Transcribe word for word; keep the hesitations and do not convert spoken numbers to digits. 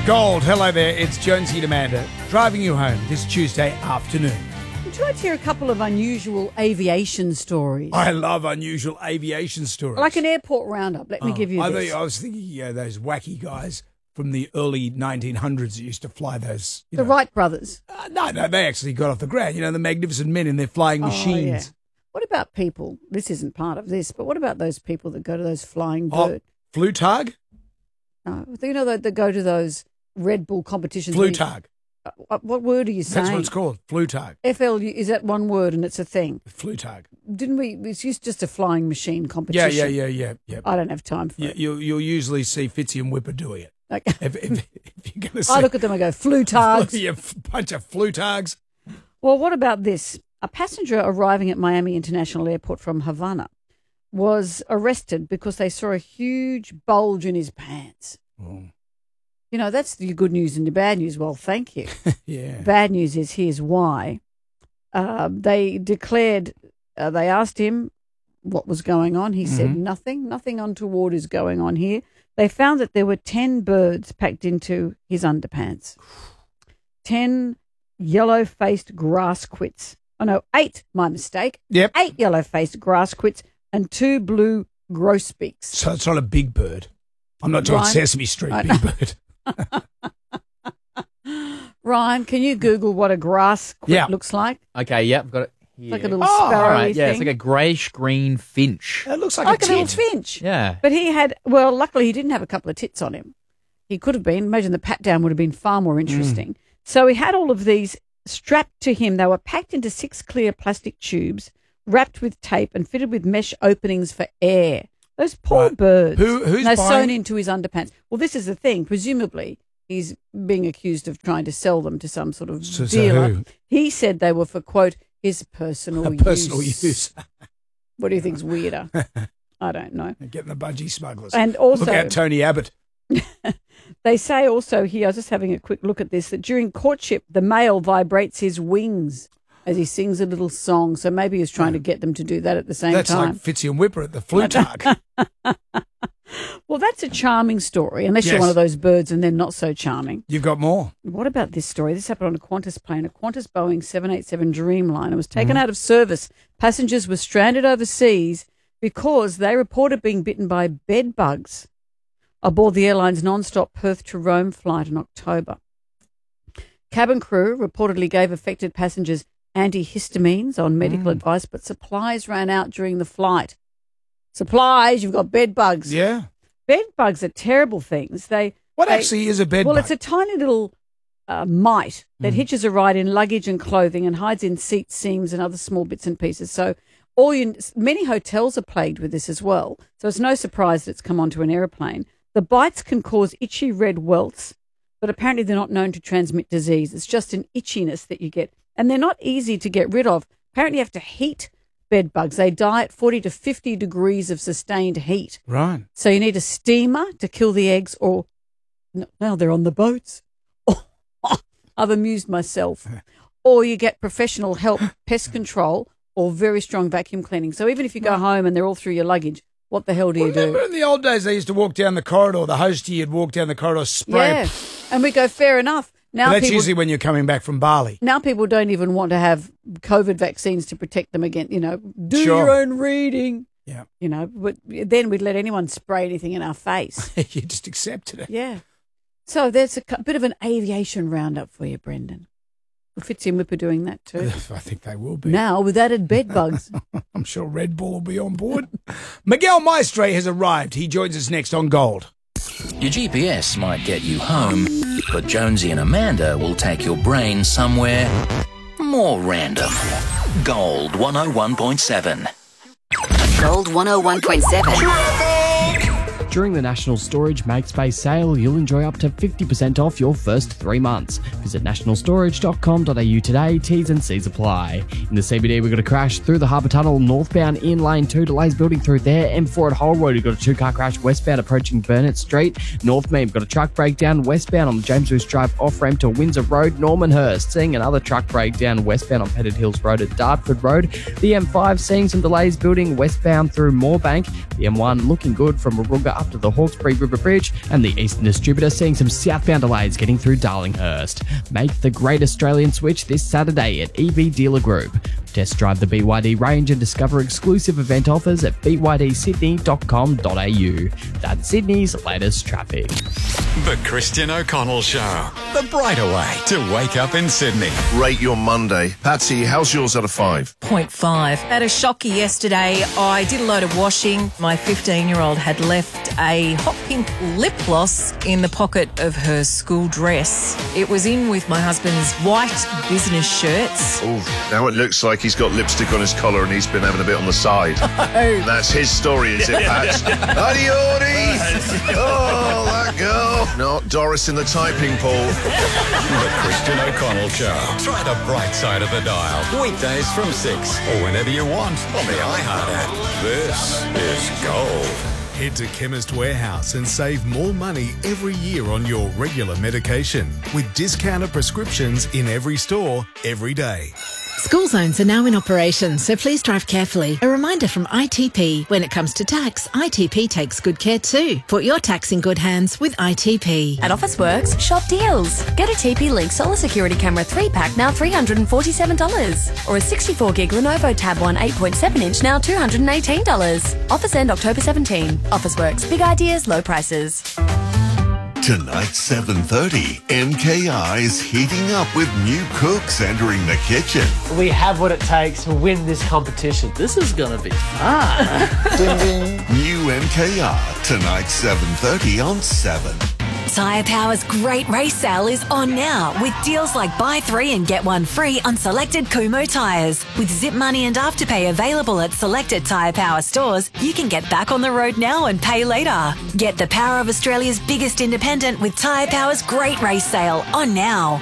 Gold, hello there. It's Jonesy and Amanda driving you home this Tuesday afternoon. Would you like to hear a couple of unusual aviation stories? I love unusual aviation stories. Like an airport roundup. Let me Oh, give you I, this. thought- I was thinking, yeah, those wacky guys from the early nineteen hundreds that used to fly those. You the know. Wright brothers. Uh, no, no, they actually got off the ground. You know, the magnificent men in their flying Oh, machines. yeah. What about people? This isn't part of this, but what about those people that go to those flying Oh, bird? Flutag? No, you know that that go to those Red Bull competitions. where you- Flutag. Uh, what word are you saying? That's what it's called. Flutag. F L U, is that one word and it's a thing? Flutag. Didn't we? It's used just a flying machine Yeah, competition. yeah, yeah, yeah, yeah. I don't have time for You, it. you, you'll usually see Fitzy and Whipper doing it. Like, If, if, if you're going to see I look at them and go, flutards. yeah, f- bunch of flutags. Well, what about this? A passenger arriving at Miami International Airport from Havana was arrested because they saw a huge bulge in his pants. Oh, You know, that's the good news and the bad news. Well, thank you. yeah. Bad news is here's why. Uh, they declared, uh, they asked him what was going on. He said, Mhm. nothing, nothing untoward is going on here. They found that there were ten birds packed into his underpants. ten yellow-faced grass quits. Oh, no, eight, my mistake. Yep. Eight yellow-faced grass quits and two blue grosbeaks. So it's not a big bird. I'm not talking Ryan? Sesame Street I big bird. Ryan, can you Google what a grass quit Yeah. looks like? Okay, yep, I've got it here. Like a little Oh, sparrowy All right, yeah, it's thing. like a greyish-green finch. It looks like, Like a a little tit. finch. Yeah. But he had, well, luckily he didn't have a couple of tits on him. He could have been. Imagine the pat down would have been far more interesting. So he had all of these strapped to him. They were packed into six clear plastic tubes, wrapped with tape and fitted with mesh openings for air. Those poor Right. birds. Who- who's and they're buying- sewn into his underpants. Well, this is the thing. Presumably, he's being accused of trying to sell them to some sort of So- so dealer. who? He said they were for, quote, his personal A use. personal use. What do you think's weirder? I don't know. Getting the budgie smugglers. And also, Look out, Tony Abbott. they say also here, I was just having a quick look at this, that during courtship, the male vibrates his wings as he sings a little song. So maybe he's trying to get them to do that at the same That's time. like Fitzy and Whipper at the Flutag. Well, that's a charming story, unless you're Yes. one of those birds and they're not so charming. You've got more. What about this story? This happened on a Qantas plane, a Qantas Boeing seven eighty-seven Dreamliner was taken Mm-hmm. out of service. Passengers were stranded overseas because they reported being bitten by bed bugs aboard the airline's non-stop Perth to Rome flight in October. Cabin crew reportedly gave affected passengers antihistamines on medical Mm. advice, but supplies ran out during the flight. Supplies, you've got bed bugs. Yeah. Bed bugs are terrible things. They What they- actually is a bed well, bug? it's a tiny little uh, mite that Mm. hitches a ride in luggage and clothing and hides in seat seams and other small bits and pieces. So, all you, many hotels are plagued with this as well. So it's no surprise that it's come onto an aeroplane. The bites can cause itchy red welts, but apparently they're not known to transmit disease. It's just an itchiness that you get, and they're not easy to get rid of. Apparently, you have to heat bed bugs. They die at forty to fifty degrees of sustained heat. Right. So you need a steamer to kill the eggs, or no, now they're on the boats. I've amused myself. Or you get professional help, pest control, or very strong vacuum cleaning. So even if you go home and they're all through your luggage, what the hell do you Remember do? in the old days they used to walk down the corridor, the hostie would walk down the corridor, spray. Yeah, and we go fair enough. But Now that's people, usually when you're coming back from Bali. now people don't even want to have COVID vaccines to protect them against. You know, do Sure. your own reading. Yeah. You know, but then we'd let anyone spray anything in our face. You just accepted it. Yeah. So there's a cu- bit of an aviation roundup for you, Brendan. Fitzy and Whipper doing that too. I think they will be. Now with added bed bugs. I'm sure Red Bull will be on board. Miguel Maestre has arrived. He joins us next on Gold. Your G P S might get you home, but Jonesy and Amanda will take your brain somewhere more random. Gold one oh one point seven. Gold one oh one point seven. During the National Storage Makespace sale, you'll enjoy up to fifty percent off your first three months. Visit national storage dot com dot a u today. T's and C's apply. In the C B D, we've got a crash through the Harbour Tunnel, northbound in lane two. Delays building through there. M four at Hull Road, we've got a two-car crash westbound approaching Burnett Street. North Main, we've got a truck breakdown westbound on the James Bruce Drive off-ramp to Windsor Road. Normanhurst, seeing another truck breakdown westbound on Pettit Hills Road at Dartford Road. The M five, seeing some delays building westbound through Moorebank. The M one, looking good from Warunga up to the Hawkesbury River Bridge, and the Eastern Distributor seeing some southbound delays getting through Darlinghurst. Make the Great Australian Switch this Saturday at E V Dealer Group. Test drive the B Y D range and discover exclusive event offers at b y d sydney dot com dot a u. That's Sydney's latest traffic. The Christian O'Connell Show. The brighter way to wake up in Sydney. Rate your Monday. Patsy, how's yours out of five? point five. Had a shocky yesterday. I did a load of washing. My fifteen-year-old had left a hot pink lip gloss in the pocket of her school dress. It was in with my husband's white business shirts. Oh, now it looks like he's got lipstick on his collar and he's been having a bit on the side. Oh. That's his story, is it, Pat? Adiori! Oh, that girl. Not Doris in the typing pool. The Christian O'Connell Show. Try the bright side of the dial. Weekdays from six or whenever you want on the iHeart app. This is Gold. Head to Chemist Warehouse and save more money every year on your regular medication with discounted prescriptions in every store, every day. School zones are now in operation, so please drive carefully. A reminder from I T P. When it comes to tax, I T P takes good care too. Put your tax in good hands with I T P. At Officeworks, shop deals. Get a T P Link Solar Security Camera three pack now three hundred forty-seven dollars. Or a sixty-four gig Lenovo Tab one eight point seven inch now two hundred eighteen dollars. Office end October seventeenth. Officeworks. Big ideas, low prices. Tonight, seven thirty, M K I is heating up with new cooks entering the kitchen. We have what it takes to win this competition. This is going to be fun. Ding, ding. New M K R, tonight, seven thirty on seven. Tyre Power's great race sale is on now with deals like buy three and get one free on selected Kumo tyres. With Zip Money and Afterpay available at selected Tyre Power stores, you can get back on the road now and pay later. Get the power of Australia's biggest independent with Tyre Power's great race sale on now.